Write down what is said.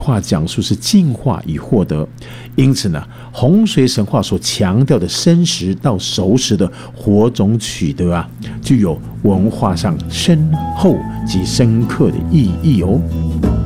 话讲述是进化与获得，因此呢，洪水神话所强调的生食到熟食的火种取得啊，具有文化上深厚及深刻的意义哦。